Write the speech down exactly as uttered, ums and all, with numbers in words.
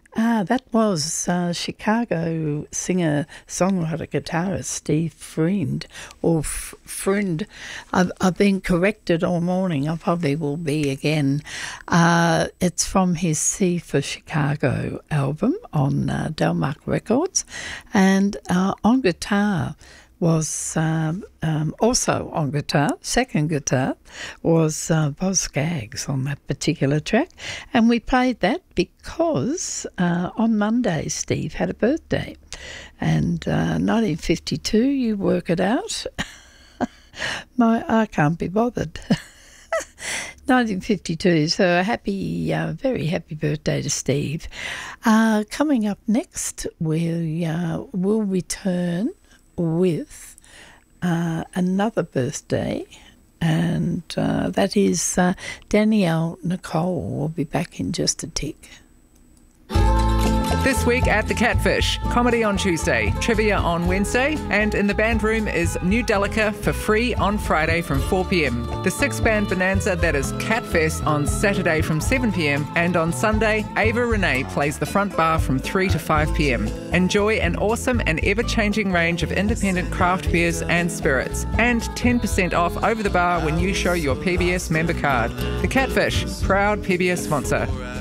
Ah, that was uh, Chicago singer, songwriter, guitarist Steve Friend, or F- Friend. I've, I've been corrected all morning. I probably will be again. Uh, it's from his C for Chicago album on uh, Delmark Records, and uh, on guitar was um, um, also on guitar, second guitar, was uh, Boz Scaggs on that particular track. And we played that because uh, on Monday Steve had a birthday. And uh, nineteen fifty-two, you work it out. My, I can't be bothered. nineteen fifty-two, so a happy, uh, very happy birthday to Steve. Uh, coming up next, we uh, will return with uh, another birthday, and uh, that is uh, Danielle Nicole. We'll be back in just a tick. This week at The Catfish, comedy on Tuesday, trivia on Wednesday, and in the band room is New Delica for free on Friday from four p.m. The six-band bonanza that is Catfest on Saturday from seven p.m, and on Sunday, Ava Renee plays the front bar from three to five p.m. Enjoy an awesome and ever-changing range of independent craft beers and spirits, and ten percent off over the bar when you show your P B S member card. The Catfish, proud P B S sponsor.